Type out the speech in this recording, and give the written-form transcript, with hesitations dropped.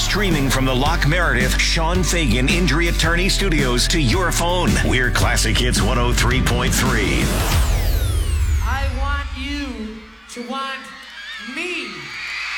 Streaming from the Locke Meredith Sean Fagan Injury Attorney Studios to your phone. We're Classic Hits 103.3. I want you to want me.